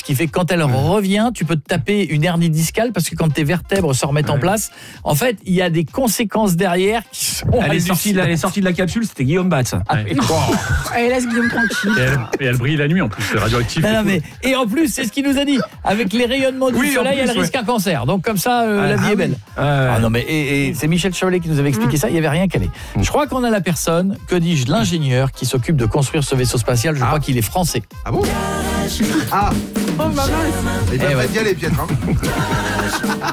qui fait que quand elle revient, tu peux te taper une hernie discale parce que quand tes vertèbres se remettent en place, en fait, il y a des conséquences derrière qui sont elle est sortie de la capsule, c'était Guillaume Batz. Et laisse Guillaume tranquille. Et elle brille la nuit en plus, c'est radioactif. Non, mais, et en plus, c'est ce qu'il nous a dit. Avec les rayonnements du soleil, elle risque un cancer. Donc comme ça, la vie est belle. Non mais et c'est Michel Chevalet qui nous avait expliqué ça. Il n'y avait rien calé. Je crois qu'on a la personne, que dis-je, l'ingénieur qui s'occupe de construire ce vaisseau spatial. Je crois qu'il est français. Ah bon? Ah. Oh maman. Et t'as pas dit aller, Pietre, hein.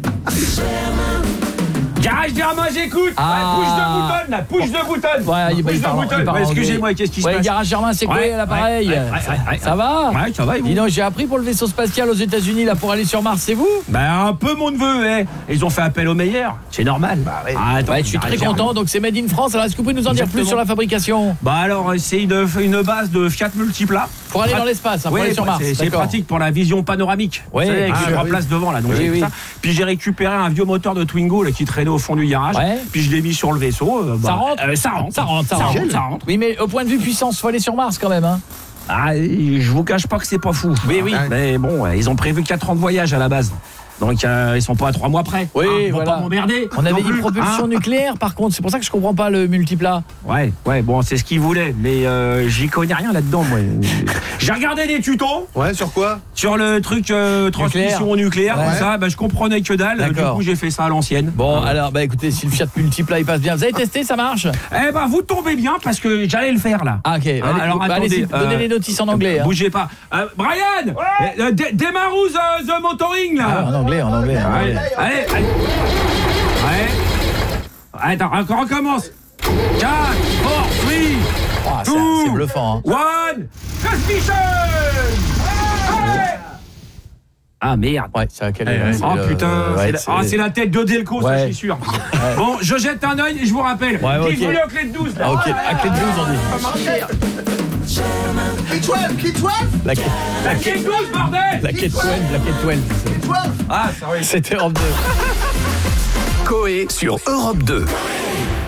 Garage Germain, j'écoute. Push de bouton. Ouais, il parle excusez-moi, qu'est-ce qui se passe? Garage Germain, c'est quoi l'appareil? Ça va? Ouais, ça va, et vous? Dis donc, j'ai appris pour le vaisseau spatial aux États-Unis là pour aller sur Mars, c'est vous? Ben un peu mon neveu, hein. Ils ont fait appel aux meilleurs. C'est normal. Attends, je suis très content. Donc c'est made in France. Alors est-ce que vous pouvez nous en dire plus sur la fabrication? Bah alors c'est une base de Fiat Multipla. Pour aller dans l'espace, pour aller sur Mars. C'est pratique pour la vision panoramique. Oui, avec les 3 places devant là. Donc ça. Puis j'ai récupéré un vieux moteur de Twingo là, qui traînait au fond du garage. Puis je l'ai mis sur le vaisseau. Ça rentre. Ça rentre. Oui, mais au point de vue puissance, faut aller sur Mars quand même, hein. Ah, je vous cache pas que c'est pas fou. Oui. Mais bon, ils ont prévu 4 ans de voyage à la base. Donc ils sont pas à 3 mois près. Oui, ils vont pas m'emmerder. On avait dit propulsion nucléaire par contre, c'est pour ça que je comprends pas le multiplat. Ouais, bon, c'est ce qu'ils voulaient, mais j'y connais rien là-dedans moi. J'ai regardé des tutos. Ouais, sur quoi? Sur le truc transmission nucléaire, comme ça, je comprenais que dalle. Du coup, j'ai fait ça à l'ancienne. Bon, alors écoutez, si le Fiat Multiplat il passe bien, vous avez testé, ça marche? Vous tombez bien parce que j'allais le faire là. Ah, OK. Alors attendez, donnez les notices en anglais. Bougez pas. Brian, démarre the motoring là. En anglais. Allez. Attends, on recommence. 4, 4, 3, c'est bluffant. 1, transmission. Ah merde. Ouais, ça a calé. Oh putain, c'est la tête de Delco, ça je suis sûr. Bon, je jette un œil et je vous rappelle. Dis-vous le clé de 12 là. OK, à clé de 12 on dit. Key 12. La clé de 12 bordel. La clé de 12. Ah, ça oui. C'était Europe 2. Coé sur Europe 2.